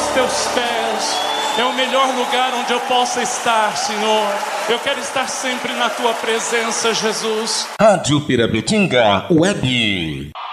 teus pés. É o melhor lugar onde eu possa estar, Senhor. Eu quero estar sempre na tua presença, Jesus. Rádio Pirabetinga Web.